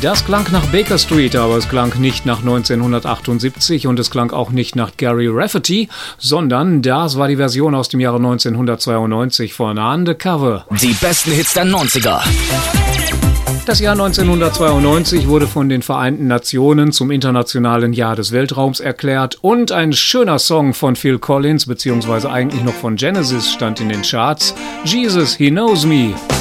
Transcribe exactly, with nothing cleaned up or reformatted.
Das klang nach Baker Street, aber es klang nicht nach neunzehnhundertachtundsiebzig und es klang auch nicht nach Gary Rafferty, sondern das war die Version aus dem Jahre neunzehnhundertzweiundneunzig von Undercover. Die besten Hits der neunziger. Das Jahr neunzehnhundertzweiundneunzig wurde von den Vereinten Nationen zum internationalen Jahr des Weltraums erklärt und ein schöner Song von Phil Collins, beziehungsweise eigentlich noch von Genesis, stand in den Charts. Jesus, He Knows Me.